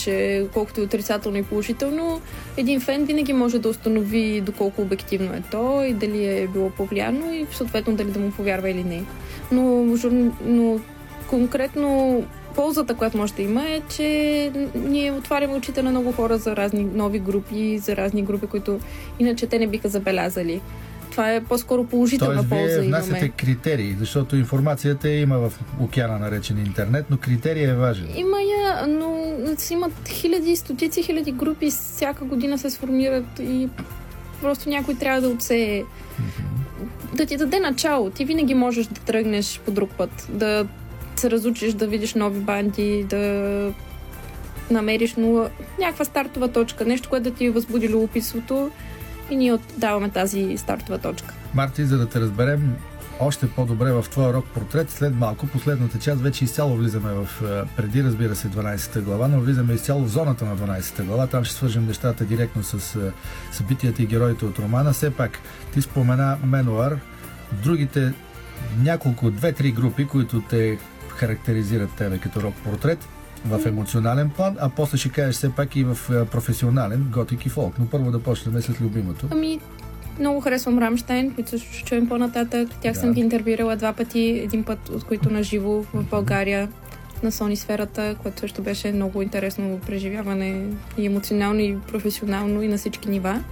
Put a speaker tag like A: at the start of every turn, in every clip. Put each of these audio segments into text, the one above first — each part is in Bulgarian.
A: че колкото е отрицателно и положително, един фен винаги може да установи доколко обективно е то и дали е било повлияно и съответно дали да му повярва или не. Но конкретно ползата, която може да има, е, че ние отваряме очите на много хора за разни нови групи, за разни групи, които иначе те не биха забелязали. Това е по-скоро положителна полза.
B: Тоест, вие внасяте критерии, защото информацията има в океана, наречен интернет, но критерия е важен.
A: Има я, но имат стотици хиляди групи, всяка година се сформират и просто някой трябва да отсее. Да ти даде начало. Ти винаги можеш да тръгнеш по друг път, да се разучиш, да видиш нови банди, да намериш някаква стартова точка, нещо, което да ти възбуди любопитството и ние даваме тази стартова точка.
B: Марти, за да те разберем още по-добре в твоя рок портрет, след малко, последната част, вече изцяло влизаме преди, разбира се, 12-та глава, но влизаме изцяло в зоната на 12-та глава. Там ще свържем нещата директно с събитията и героите от романа. Все пак, ти спомена Менуар, другите няколко, 2-3 групи, които те характеризират тебе като рок портрет в емоционален план, а после ще кажеш все пак и в професионален, готик и фолк. Но първо да почнем след любимото.
A: Много харесвам Рамщайн, които ще чуем по-нататък. Тях съм ги интервюирала 2 пъти, един път от които наживо в България на Сони сферата, което също беше много интересно преживяване и емоционално, и професионално, и на всички нива.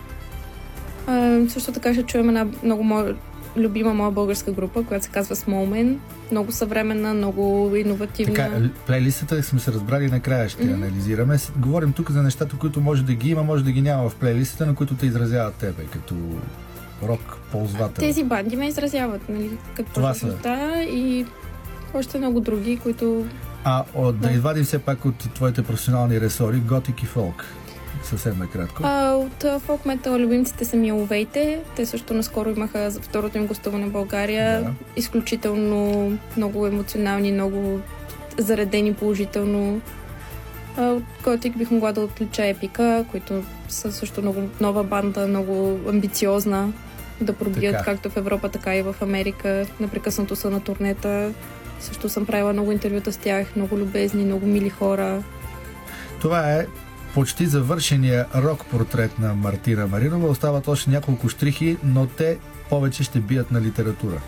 A: Също така ще чуем една много любима моя българска група, която се казва Small Men. Много съвременна, много иновативна.
B: Така, плейлистата сме се разбрали, накрая ще анализираме. Говорим тук за нещата, които може да ги има, може да ги няма в плейлистата, на които те изразяват тебе, като рок ползвател.
A: Тези банди ме изразяват, нали? Като
B: това са.
A: И още много други, които...
B: Да извадим все пак от твоите професионални ресори, готик и фолк. Съвсем накратко.
A: От фолк метал любимците са Миловейте. Те също наскоро имаха за второто им гостуване в България. Да. Изключително много емоционални, много заредени положително. От Готик бих могла да отлича Епика, които са също много нова банда, много амбициозна да пробият както в Европа, така и в Америка. Непрекъснато са на турнета. Също съм правила много интервюта с тях. Много любезни, много мили хора.
B: Това е почти завършения рок портрет на Мартина Маринова. Остават още няколко щрихи, но те повече ще бият на литература.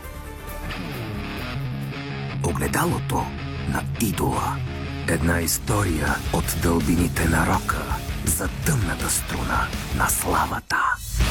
C: Огледалото на идола. Една история от дълбините на рока за тъмната струна на славата.